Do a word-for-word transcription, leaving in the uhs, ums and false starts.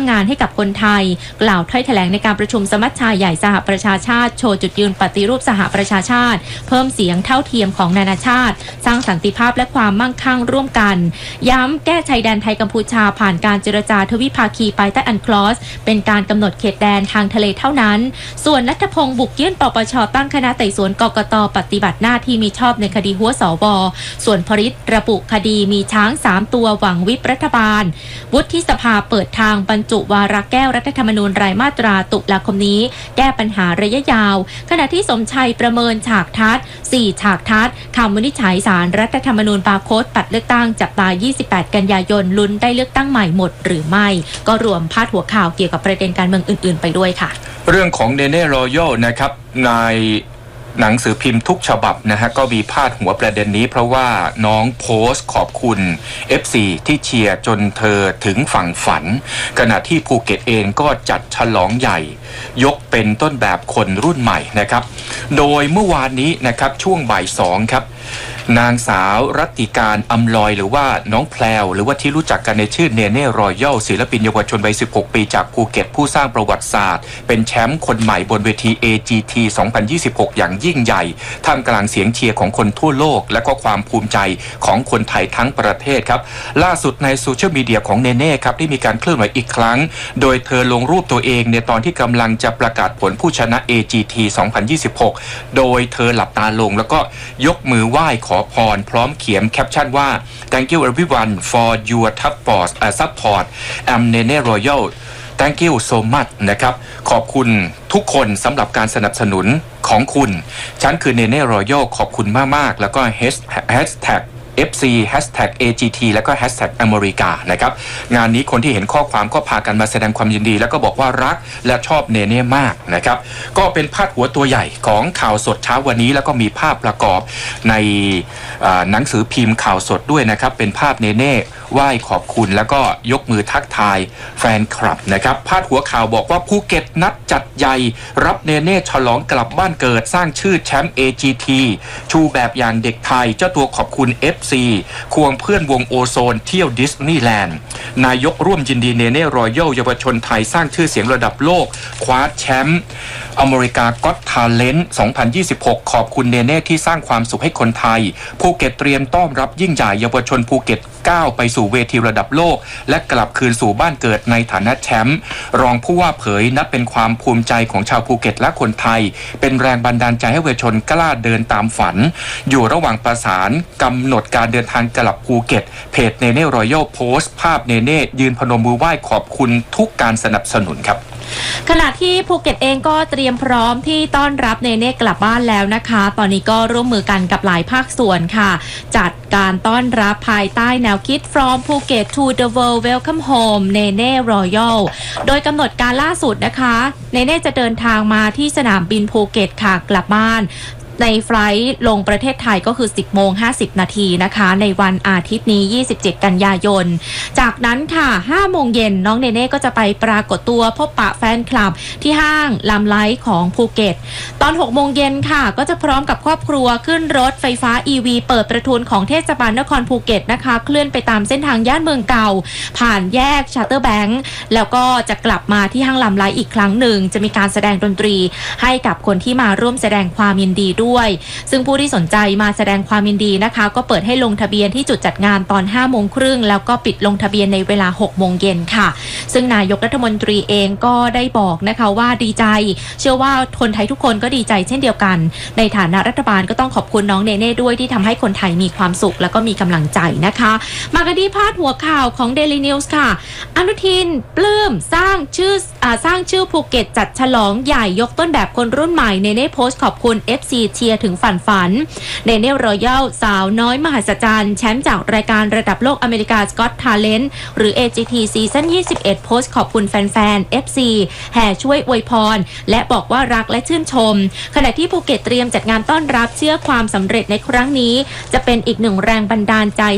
งานให้กับคนไทยกล่าวถ้อยแถลงในการประชุมสมัชชาใหญ่สหประชาชาติโชว์จุดยืนปฏิรูปสหประชาชาติเพิ่มเสียงเท่าเทียมของนานาชาติสร้างสันติภาพและความมั่งคั่งร่วมกันย้ำแก้ชายแดนไทยกัมพูชาผ่านการเจรจาทวิภาคีภายใต้อันคลอสเป็นการกำหนดเขตแดนทางทะเลเท่านั้นส่วนณัฐพงศ์บุกยื่นปปชตั้งคณะไต่สวนกกตปฏิบัติหน้าที่มีชอบในคดีหัวสวส่วนพริตระบุคดีมีช้างสามตัวหวังวิปรัฐบาลวุฒิสภาเปิดทางบรรจุวาระแก้รัฐธรรมนูญรายมาตราตุลาคมนี้แก้ปัญหาระยะยาวขณะที่สมชัยประเมินฉากทัศน์สี่ฉากทัศน์คำวินิจฉัยศาลรัฐธรรมนูญบาโคสปัดเลือกตั้งจับตายี่สิบแปดกันยายนลุ้นได้เลือกตั้งใหม่หมดหรือไม่ก็รวมพาดหัวข่าวเกี่ยวกับประเด็นการเมืองอื่นๆไปด้วยค่ะเรื่องของเนเน่รอยัลนะครับในหนังสือพิมพ์ทุกฉบับนะฮะก็มีพาดหัวประเด็นนี้เพราะว่าน้องโพสต์ขอบคุณ เอฟ ซี ที่เชียร์จนเธอถึงฝั่งฝันขณะที่ภูเก็ตเองก็จัดฉลองใหญ่ยกเป็นต้นแบบคนรุ่นใหม่นะครับโดยเมื่อวานนี้นะครับช่วงบ่ายสองครับนางสาวรัตติการอำลอยหรือว่าน้องแพลวหรือว่าที่รู้จักกันในชื่อเนเน่รอยัลศิลปินเยาวชนวัยสิบหกปีจากภูเก็ตผู้สร้างประวัติศาสตร์เป็นแชมป์คนใหม่บนเวที เอ จี ที สองพันยี่สิบหกอย่างยิ่งใหญ่ท่ามกลางเสียงเชียร์ของคนทั่วโลกและก็ความภูมิใจของคนไทยทั้งประเทศครับล่าสุดในโซเชียลมีเดียของเนเน่ครับได้มีการเคลื่อนไหวอีกครั้งโดยเธอลงรูปตัวเองในตอนที่กำลังจะประกาศผลผู้ชนะ เอ จี ที สองพันยี่สิบหกโดยเธอหลับตาลงแล้วก็ยกมือไหว้ขอพรพร้อมเขียนแคปชั่นว่า Thank you everyone for your support support I'm Nene Royal Thank you so much นะครับขอบคุณทุกคนสำหรับการสนับสนุนของคุณฉันคือ Nene Royal ขอบคุณมากๆแล้วก็ hashtagเอฟ ซี แฮชแท็ก เอ จี ที แล้วก็ แฮชแท็ก อเมริกา นะครับงานนี้คนที่เห็นข้อความก็พากันมาแสดงความยินดีแล้วก็บอกว่ารักและชอบเนเน่มากนะครับก็เป็นพาดหัวตัวใหญ่ของข่าวสดเช้าวันนี้แล้วก็มีภาพประกอบในหนังสือพิมพ์ข่าวสดด้วยนะครับเป็นภาพเนเน่ไหว้ขอบคุณแล้วก็ยกมือทักทายแฟนคลับนะครับพาดหัวข่าวบอกว่าภูเก็ตนัดจัดใหญ่รับเนเน่ฉลองกลับบ้านเกิดสร้างชื่อแชมป์ เอ จี ที ชูแบบอย่างเด็กไทยเจ้าตัวขอบคุณ เอฟ ซี ควงเพื่อนวงโอโซนเที่ยวดิสนีย์แลนด์นายกร่วมยินดีเนเน่รอยัลเยาวชนไทยสร้างชื่อเสียงระดับโลกคว้าแชมป์อเมริกาก็อตทาเลนต์สองพันยี่สิบหกขอบคุณเนเน่ที่สร้างความสุขให้คนไทยภูเก็ตเตรียมต้อนรับยิ่งใหญ่เยาวชนภูเก็ตก้าวไปสู่เวทีระดับโลกและกลับคืนสู่บ้านเกิดในฐานะแชมป์รองผู้ว่าเผยนับเป็นความภูมิใจของชาวภูเก็ตและคนไทยเป็นแรงบันดาลใจให้เยาวชนกล้าเดินตามฝันอยู่ระหว่างประสานกำหนดการเดินทางกลับภูเก็ตเพจเนเน่รอยัลโพสต์ภาพเนเน่ยืนพนมมือไหว้ขอบคุณทุกการสนับสนุนครับขณะที่ภูเก็ตเองก็เตรียมพร้อมที่ต้อนรับเนเน่กลับบ้านแล้วนะคะตอนนี้ก็ร่วมมือกันกับหลายภาคส่วนค่ะจัดการต้อนรับภายใต้แนวคิด From Phuket to the World Welcome Home เนเน่รอยัลโดยกำหนดการล่าสุดนะคะเนเน่จะเดินทางมาที่สนามบินภูเก็ตค่ะกลับบ้านในไฟล์ลงประเทศไทยก็คือ สิบโมงห้าสิบนาทีนะคะในวันอาทิตย์นี้ยี่สิบเจ็ดกันยายนจากนั้นค่ะห้าโมงเย็นน้องเนเน่ก็จะไปปรากฏตัวพบปะแฟนคลับที่ห้างลำไลท์ของภูเก็ตตอนหกโมงเย็นค่ะก็จะพร้อมกับครอบครัวขึ้นรถไฟฟ้า อี วี เปิดประทุนของเทศบาลนครภูเก็ตนะคะเคลื่อนไปตามเส้นทางย่านเมืองเก่าผ่านแยกชัตเตอร์แบงค์แล้วก็จะกลับมาที่ห้างลำไลท์อีกครั้งหนึ่งจะมีการแสดงดนตรีให้กับคนที่มาร่วมแสดงความยินดีด้วยซึ่งผู้ที่สนใจมาแสดงความยินดีนะคะก็เปิดให้ลงทะเบียนที่จุดจัดงานตอนห้าโมงครึ่งแล้วก็ปิดลงทะเบียนในเวลาหกโมงเย็นค่ะซึ่งนายกรัฐมนตรีเองก็ได้บอกนะคะว่าดีใจเชื่อว่าคนไทยทุกคนก็ดีใจเช่นเดียวกันในฐานะรัฐบาลก็ต้องขอบคุณน้องเนเน่ด้วยที่ทำให้คนไทยมีความสุขแล้วก็มีกำลังใจนะคะมากันที่พาดหัวข่าวของ Daily News ค่ะอนุทินปลื้มสร้างชื่ออ่าสร้างชื่อภูเก็ตจัดฉลองใหญ่ยกต้นแบบคนรุ่นใหม่เนเน่โพสต์ขอบคุณ เอฟ ซี เชียร์ถึงฝันฝันเนเน่รอยัลสาวน้อยมหัศจรรย์แชมป์จากรายการระดับโลกอเมริกา Got Talent หรือ เอ จี ที ซีซั่นยี่สิบเอ็ดโพสต์ขอบคุณแฟนๆ เอฟ ซี แห่ช่วยอวยพรและบอกว่ารักและชื่นชมขณะที่ภูเก็ตเตรียมจัดงานต้อนรับเชื่อความสำเร็จในครั้งนี้จะเป็นอีกหนึ่งแรงบันดาลใจ